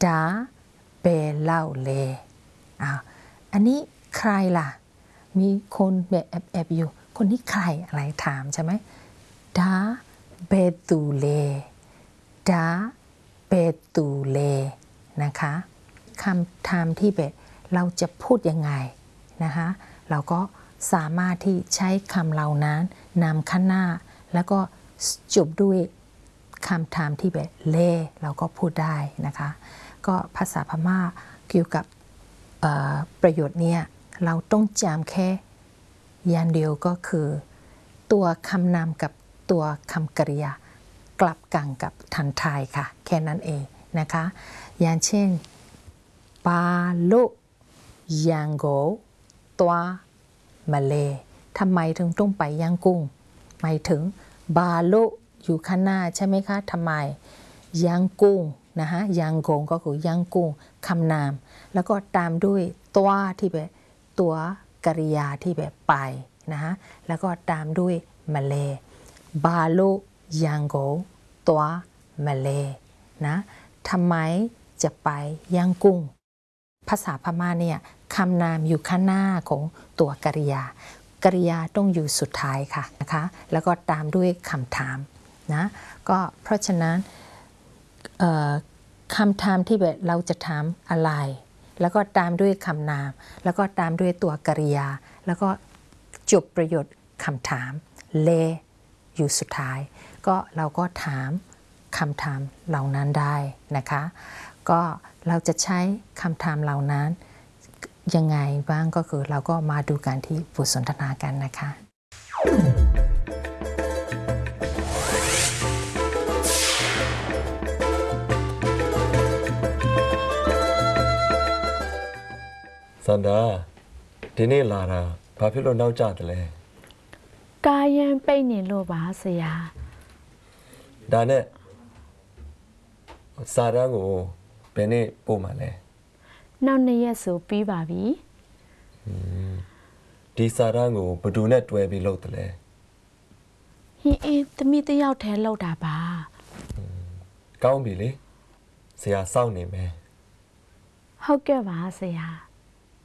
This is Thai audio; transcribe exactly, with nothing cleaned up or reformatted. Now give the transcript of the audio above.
ดาเบลเล่าเลอ้าวอันนี้ใครล่ะมีคนแบบแอบแอบอยู่คนนี้ใครอะไรถามใช่ไหมดาเบตูเลดาเบตูเลนะคะคำถามที่แบบเราจะพูดยังไงนะคะเราก็สามารถที่ใช้คำเหล่านั้นนำข้างหน้าแล้วก็จบด้วยคำถามที่แบบเล่เราก็พูดได้นะคะก็ภาษาพม่าเกี่ยวกับประโยชน์เนี่ยเราต้องจำแค่อย่างเดียวก็คือตัวคำนามกับตัวคำกริยากลับกันกับทันทายค่ะแค่นั้นเองนะคะอย่างเช่นปาโลยังโกตัวมาเลทำไมถึงต้องไปยังกุ้งหมายถึงบาโลอยู่ข้างหน้าใช่ไหมคะทำไมยังกุ้งนะคะยังโกงก็คือยังกุ้งคำนามแล้วก็ตามด้วยตัวที่แบบตัวกริยาที่แบบไปนะคะแล้วก็ตามด้วยมาเลบาโลยังโกตัวมาเลนะทำไมจะไปยังกุ้งภาษาพม่าเนี่ยคำนามอยู่ข้างหน้าของตัวกริยากริยาต้องอยู่สุดท้ายค่ะนะคะแล้วก็ตามด้วยคำถามนะก็เพราะฉะนั้นคำถามที่แบบเราจะถามอะไรแล้วก็ตามด้วยคำนามแล้วก็ตามด้วยตัวกริยาแล้วก็จบประโยชน์คำถามเลอยู่สุดท้ายก็เราก็ถามคำถามเหล่านั้นได้นะคะก็เราจะใช้คำถามเหล่านั้นยังไงบ้างก็คือเราก็มาดูกันที่บทสนทนากันนะคะสันดาทีนี้ลาราพาพี่รถน้าจัดเลยกายันไปนี่โลบาเสียดาเนี่ยสาระกูเป็นนี่ปูมาเลยนาวเนี่ยสูปีบาบีดีสาระกูประตูเนี่ยตัวบีโลดเลยฮิเอตมีตะยาวแทนโลดาบาก้าวบีเลยเสียเศร้าเนี่ยแม่ဟုတ်ကဲ့ပါဆရာ